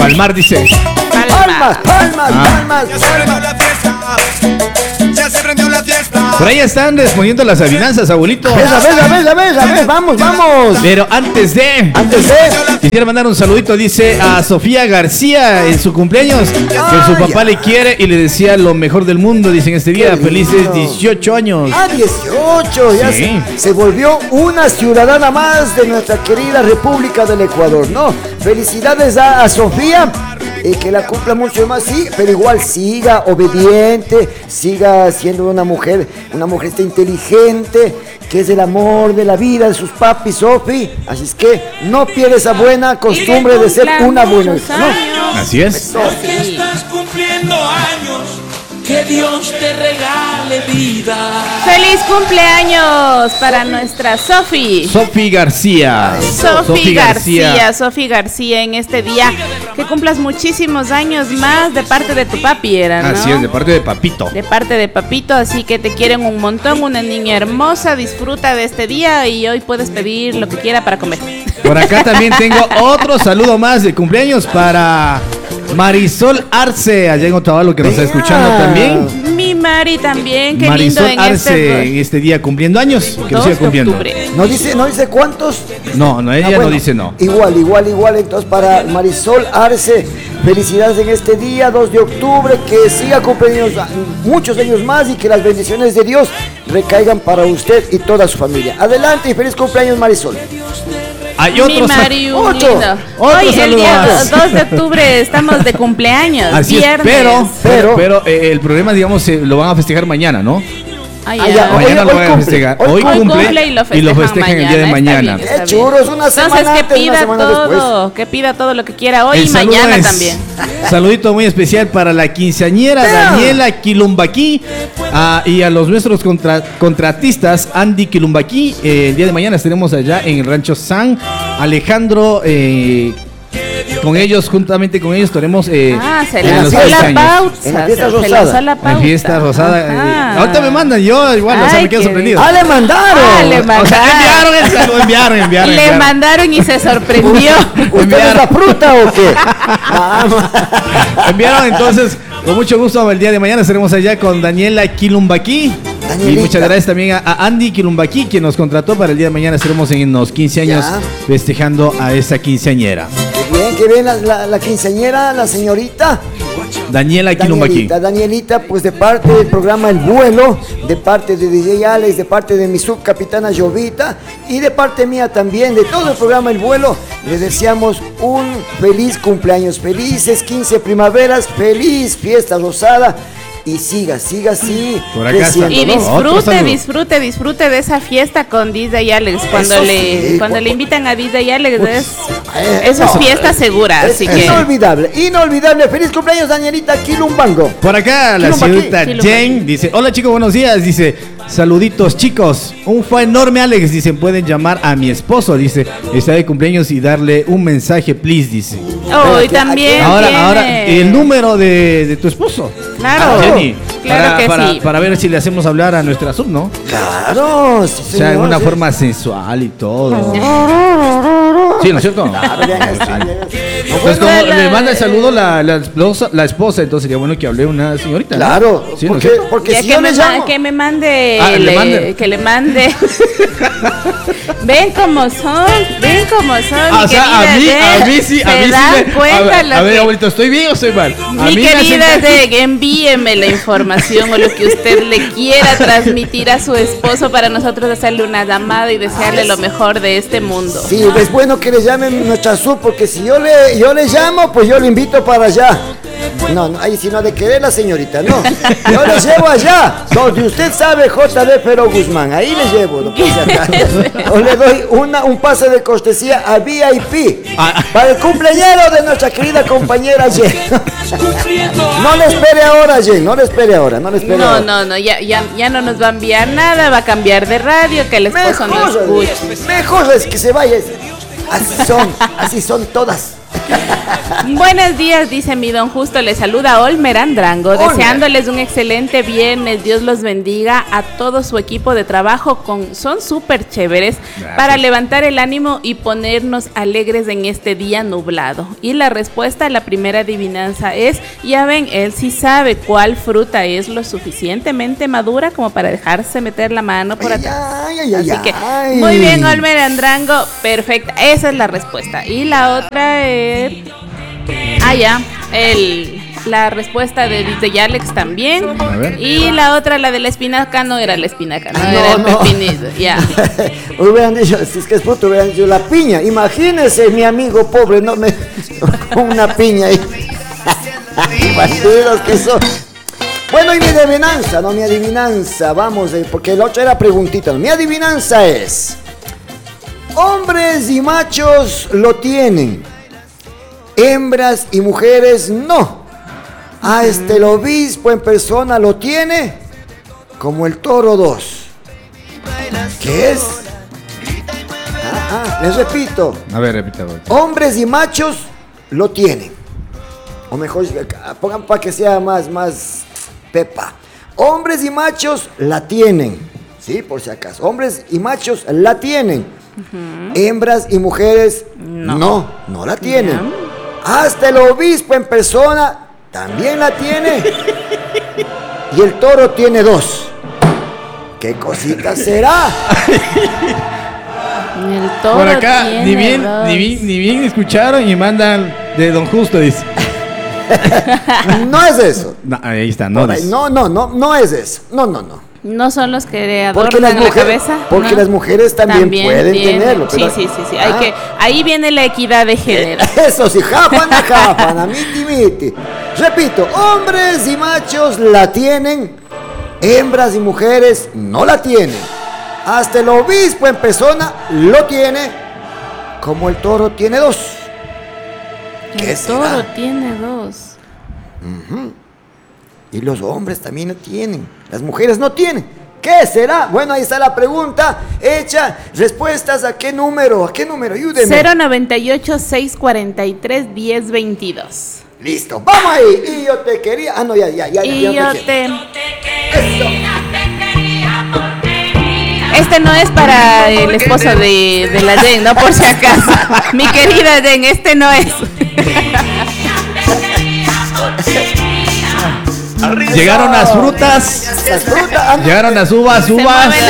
Palmar dice. Palmas, palmas, palmas, palmas. Ya se prendió la fiesta. Por ahí están respondiendo las adivinanzas, abuelito. A ver, vamos. Pero antes de, quisiera mandar un saludito, dice a Sofía García en su cumpleaños, que su papá le quiere y le decía lo mejor del mundo, dicen este día. Felices 18 años. 18, ya Sí. se volvió una ciudadana más de nuestra querida República del Ecuador, ¿no? Felicidades a Sofía. Que la cumpla mucho más, sí, pero igual siga obediente, siga siendo una mujer inteligente, que es el amor de la vida de sus papis, Sofi. Así es que no pierda esa buena costumbre de ser una buena hija, ¿no? Así es. Porque estás cumpliendo años. Que Dios te regale vida. ¡Feliz cumpleaños para nuestra Sofi! Sofi García. Sofi García, en este día. Que cumplas muchísimos años más de parte de tu papi, ¿no? Así es, de parte de papito. De parte de papito, así que te quieren un montón, una niña hermosa, disfruta de este día y hoy puedes pedir lo que quiera para comer. Por acá también tengo otro saludo más de cumpleaños para Marisol Arce, allá en Otavalo, que nos está escuchando también. Mi Mari también, qué Marisol lindo en Arce en este día cumpliendo años, que lo 2 siga de cumpliendo. octubre. ¿No dice cuántos? No, ella bueno, no dice no. Igual. Entonces, para Marisol Arce, felicidades en este día, 2 de octubre. Que siga cumpliendo muchos años más y que las bendiciones de Dios recaigan para usted y toda su familia. Adelante y feliz cumpleaños, Marisol. Hay Mi otro Mariu, otro lindo. otro Hoy, el saludo día más. 2 de octubre, estamos de cumpleaños. Así viernes. es, pero el programa, digamos, lo van a festejar mañana, ¿no? Ay, Ah, ya. ya, Mañana hoy lo van a cumple. festejar. Hoy Hoy cumple cumple y lo festejan el día de mañana. Está bien. Qué churos, una semana Entonces, que antes, una pida semana después. todo, que pida todo lo que quiera hoy El y saludo mañana es- también. Saludito muy especial para la quinceañera Daniela Quilumbaquí y a los nuestros contratistas Andy Quilumbaquí. El día de mañana estaremos allá en el Rancho San Alejandro. Con ellos, juntamente con ellos, estaremos Se en lanzó los 15 la años. pauta. En la fiesta Se rosada. lanzó la pauta. La fiesta rosada. Ajá. Ahorita me mandan, yo igual, o sea, Ay, me quedo qué sorprendido. ¡Ah, le mandaron! Le O sea, mandaron. enviaron el saludo, enviaron. Le mandaron y se sorprendió. ¿Usted es la fruta o qué? Enviaron, entonces, con mucho gusto, el día de mañana estaremos allá con Daniela Quilumbaquí. Y Danielita. muchas gracias también a Andy Quilumbaquí, quien nos contrató para el día de mañana. Estaremos en los 15 años Ya. festejando a esa quinceañera. Qué bien, la quinceañera, la señorita. Daniela Quilumbaquí. Danielita, pues de parte del programa El Vuelo, de parte de DJ Alex, de parte de mi subcapitana Jovita y de parte mía también, de todo el programa El Vuelo, les deseamos un feliz cumpleaños, felices 15 primaveras, feliz fiesta rosada y siga así Por acá está. Y ¿no? Otro saludo. disfrute de esa fiesta con DJ Alex. Cuando Eso le sí, cuando le invitan a DJ Alex eso es fiesta segura, Es así que inolvidable. Feliz cumpleaños, Danielita Quilumbango. Por acá la Quilumbaquí. señorita Jane dice: hola chicos, buenos días. Dice: saluditos chicos, un fue enorme Alex. Dicen: pueden llamar a mi esposo. Dice: está de cumpleaños y darle un mensaje, please. Dice: hoy también ahora tiene. el número de tu esposo. Claro. Jenny, Claro que sí. para ver si le hacemos hablar a nuestra sub, ¿no? Claro, sí, O sea, en señor, una sí. forma sensual y todo. Sí, ¿no es cierto? Claro, ya está, ya está. Entonces, como le manda el saludo la esposa, entonces sería bueno que hable una señorita, ¿no? Claro, Sí, ¿no es porque, cierto? porque Ya si que yo me le llamo, que me mande, Ah, le mande. que le mande. Ven cómo son, mi O sea, a mí Jen. sí, ¿Se dan cuenta a lo ver, que- abuelito, ¿estoy bien o estoy mal? A Mi mí me hacen querida caso. Jen, envíeme la información o lo que usted le quiera transmitir a su esposo para nosotros hacerle una llamada y desearle lo mejor de este mundo. sí, es bueno que le llamen nuestra sub, porque si yo le llamo, pues yo le invito para allá. No, ahí sí no ha de querer la señorita, no. Yo le llevo allá, donde usted sabe, JD Pero Guzmán, ahí le llevo. No por si acaso. O le doy un pase de cortesía a VIP para el cumpleañero de nuestra querida compañera Jen. No le espere ahora, Jen, no le espere ahora. No, ya no nos va a enviar nada, va a cambiar de radio, que el esposo no escuche. Mejor es que se vaya. Así son todas. Buenos días, dice mi don Justo, les saluda Olmer Andrango, deseándoles un excelente viernes, Dios los bendiga a todo su equipo de trabajo, son súper chéveres. Gracias. Para levantar el ánimo y ponernos alegres en este día nublado. Y la respuesta a la primera adivinanza es, ya ven, él sí sabe cuál fruta es lo suficientemente madura como para dejarse meter la mano por atrás. Así que, muy bien, Olmer Andrango, perfecta, esa es la respuesta. Y la otra es... la respuesta de Yalex también. Y la otra, la de la espinaca, no era la espinaca, era el pepinillo. Ya. Hubieran dicho, si es que es puto, hubieran dicho la piña. Imagínese, mi amigo pobre, con una piña ahí. Bandidos que son. Bueno, y mi adivinanza, vamos, porque el otro era preguntita. Mi adivinanza es: hombres y machos lo tienen, hembras y mujeres no. El obispo en persona lo tiene, como el toro 2. ¿Qué es? Les repito. A ver, repítalo. Hombres y machos lo tienen. O mejor, pongan para que sea más pepa. Hombres y machos la tienen. Sí, por si acaso. Hombres y machos la tienen. Hembras y mujeres no la tienen. Hasta el obispo en persona también la tiene. Y el toro tiene 2. ¿Qué cosita será? El toro por acá tiene ni bien escucharon y mandan de don Justo, dice. No es eso. No, ahí está, no es eso. No. No son los que adornan la cabeza. Porque las mujeres también pueden tenerlo. Pero... Sí. Ahí viene la equidad de género. Eso sí, japana, miti. Repito, hombres y machos la tienen, hembras y mujeres no la tienen. Hasta el obispo en persona lo tiene, como el toro tiene 2. El toro tiene 2. Y los hombres también no tienen, las mujeres no tienen. ¿Qué será? Bueno, ahí está la pregunta hecha. ¿Respuestas a qué número? Ayúdenme. 098-643-1022. Listo, vamos ahí. Y yo te quería. Ya. Y yo te... Eso. Este no es para el esposo de la Jen, no por si acaso. Mi querida Jen, este no es. Llegaron las frutas. Llegaron las uvas. Se mueven